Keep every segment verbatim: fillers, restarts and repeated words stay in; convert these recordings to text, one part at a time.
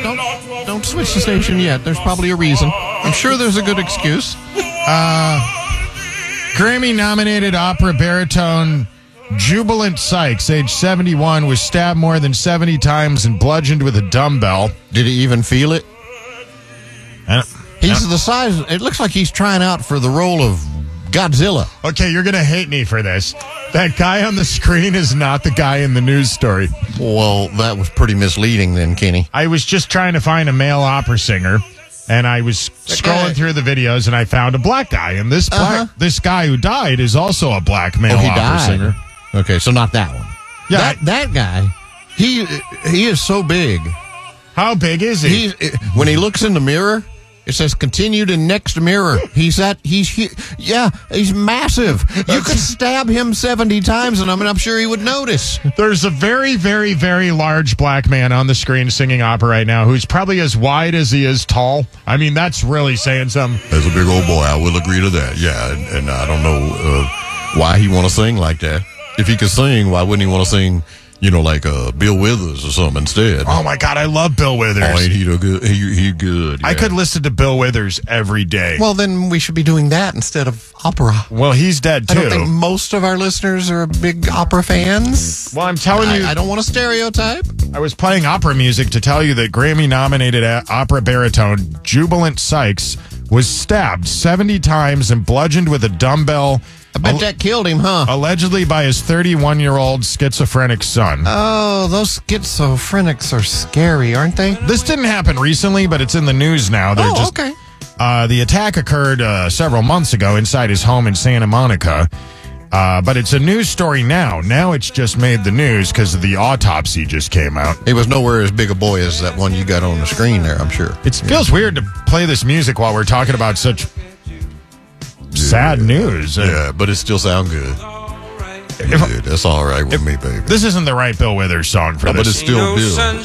don't don't switch the station yet. There's probably a reason. I'm sure there's a good excuse. Uh, Grammy-nominated opera baritone Jubilant Sykes, age seventy-one, was stabbed more than seventy times and bludgeoned with a dumbbell. Did he even feel it? I don't, He's I don't, the size. It looks like he's trying out for the role of Godzilla. Okay, you're going to hate me for this. That guy on the screen is not the guy in the news story. Well, that was pretty misleading then, Kenny. I was just trying to find a male opera singer, and I was scrolling Okay. through the videos, and I found a black guy. And this black, Uh-huh. this guy who died is also a black male Oh, he opera died. singer. Okay, so not that one. Yeah, that, that guy, he he is so big. How big is he? He when he looks in the mirror, it says "continued in next mirror." He's that he's he, yeah, he's massive. You could stab him seventy times, and I mean, I'm sure he would notice. There's a very, very, very large black man on the screen singing opera right now who's probably as wide as he is tall. I mean, that's really saying something. As a big old boy, I will agree to that. Yeah, and, and I don't know uh, why he want to sing like that. If he could sing, why wouldn't he want to sing? You know, like uh, Bill Withers or something instead. Oh my God, I love Bill Withers. Oh, ain't he the good? He, he good. I yeah. could listen to Bill Withers every day. Well, then we should be doing that instead of opera. Well, he's dead I too. don't think most of our listeners are big opera fans. Well, I'm telling you, I, I don't want to stereotype. I was playing opera music to tell you that Grammy-nominated a- opera baritone Jubilant Sykes was stabbed seventy times and bludgeoned with a dumbbell. I bet al- that killed him, huh? allegedly by his thirty-one-year-old schizophrenic son. Oh, those schizophrenics are scary, aren't they? This didn't happen recently, but it's in the news now. They're Oh, just, okay. Uh, the attack occurred uh, several months ago inside his home in Santa Monica. Uh, but it's a news story now. Now it's just made the news because the autopsy just came out. He was nowhere as big a boy as that one you got on the screen there, I'm sure. It feels weird to play this music while we're talking about such sad news. Uh, Yeah, but it still sound good. Good. That's all right with me, baby. This isn't the right Bill Withers song for Oh, but this. it's still Bill.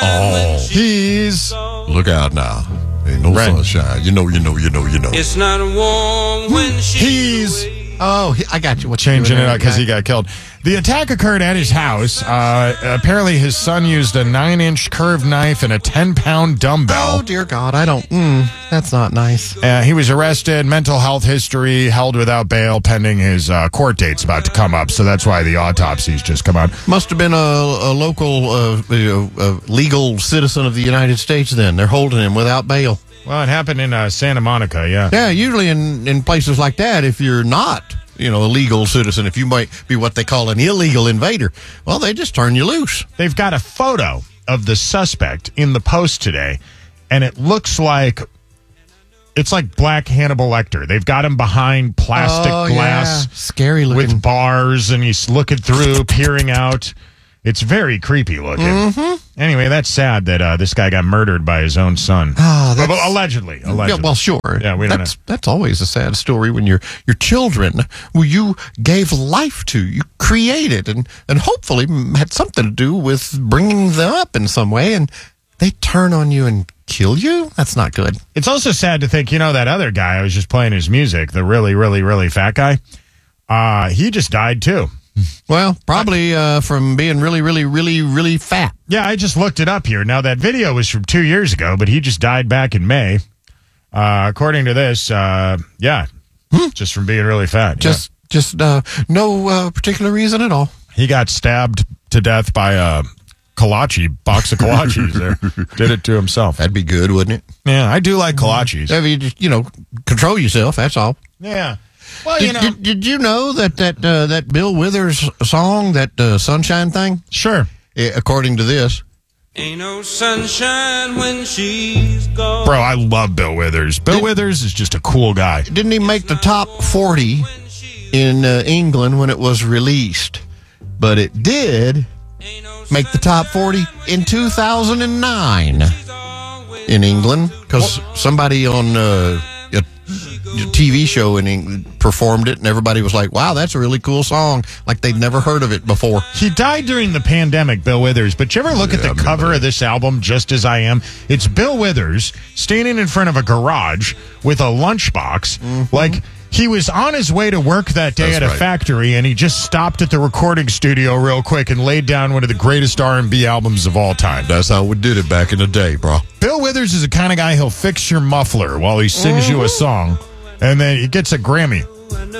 Oh, He's look out now. Ain't no Right. sunshine. You know, you know, you know, you know. It's not warm when he's Oh, he- I got you. What you changing doing it there, up because guy? he got killed. The attack occurred at his house. Uh, apparently, his son used a nine-inch curved knife and a ten-pound dumbbell. Oh, dear God. I don't. Mm, that's not nice. Uh, he was arrested, mental health history, held without bail pending his uh, court date's about to come up. So that's why the autopsy's just come out. Must have been a, a local uh, you know, uh, legal citizen of the United States then. They're holding him without bail. Well, it happened in uh, Santa Monica, yeah. Yeah, usually in, in places like that, if you're not, you know, a legal citizen, if you might be what they call an illegal invader, well, they just turn you loose. They've got a photo of the suspect in the Post today, and it looks like it's like Black Hannibal Lecter. They've got him behind plastic Oh, glass yeah. Scary looking. with bars, and he's looking through, peering out. It's very creepy looking. Mm-hmm. Anyway, that's sad that uh, this guy got murdered by his own son. Ah, that's- Well, allegedly, allegedly. Yeah, well, sure. Yeah, we don't that's, that's always a sad story when your your children, who you gave life to, you created, and, and hopefully had something to do with bringing them up in some way, and they turn on you and kill you? That's not good. It's also sad to think, you know, that other guy, I was just playing his music, the really, really, really fat guy, uh, he just died too. Well, probably uh, from being really, really, really, really fat. Yeah, I just looked it up here. Now, that video was from two years ago, but he just died back in May. Uh, according to this, uh, yeah, just from being really fat. Just, just uh, no uh, particular reason at all. yeah. He got stabbed to death by a kolache, box of kolaches there. Did it to himself. That'd be good, wouldn't it? Yeah, I do like kolaches. If you just, you know, control yourself, that's all. Yeah. Well, Did, you know. did, did you know that that uh, that Bill Withers song, that uh, Sunshine thing, Sure. eh, according to this, ain't no sunshine when she's gone. Bro, I love Bill Withers. Bill Did- Withers is just a cool guy. didn't he make the top forty in uh, England when it was released? But it did make the top forty in two thousand nine in England because somebody on uh, a, a T V show in England performed it, and everybody was like, wow, that's a really cool song, like they'd never heard of it before. He died during the pandemic, Bill Withers. But you ever look Yeah, at I the remember cover that. of this album, Just As I Am? It's Bill Withers standing in front of a garage with a lunchbox. Mm-hmm. Like, He was on his way to work that day That's at a right. factory, and he just stopped at the recording studio real quick and laid down one of the greatest R and B albums of all time. That's how we did it back in the day, bro. Bill Withers is the kind of guy, he'll fix your muffler while he sings you a song, and then he gets a Grammy.